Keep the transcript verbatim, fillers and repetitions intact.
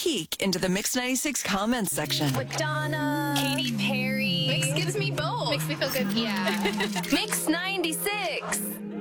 peek into the Mix ninety-six comments section. Madonna, Katy Perry. Mix gives me both. Makes me feel good. Yeah. Mix ninety-six.